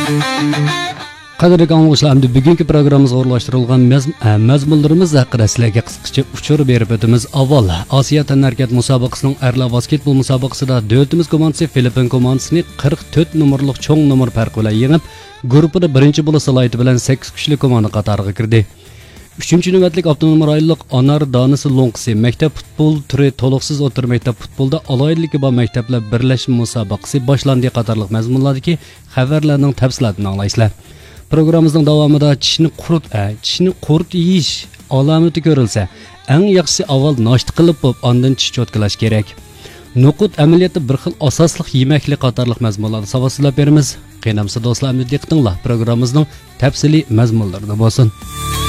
Qadrli anglagıçlar, endi bugungi programmamizga o'rlashtirilgan mazmunlarimiz haqida sizlarga qisqacha uchur berib o'tamiz. Avval Osiyo tanharkat musobaqasining erlar basketbol musobaqasida davlatimiz komandasi Filippin komandasini 44 nomerlik cho'ng nomer farq bilan yengib, guruhida birinchi bo'lish salohiyati bilan 8 kuchli komanda qatoriga kirdi. 3-navbatlik avtonom rayonlik Anar Donisi Lonqisi maktab futbol turi to'liqsiz o'tir maktab futbolda aloyidligi bor maktablar birlashma musobaqasi boshlandi qatorliq mazmunlardagi xabarlarning tafsilotini anglaysizlar. Programmamızın davamında tishni qurt yeyish alamati ko'rilsa, eng yaxshisi avval noshta qilib bo'lib, ondan tish cho'tkalash kerak. Nuqut amaliyotda bir xil asosli yemaklik qatorliq mazmunlarni savoslab beramiz. Qenamsa do'stlar, diqqatinglar, programmamizning tafsiliy mazmunlarida bo'lsin.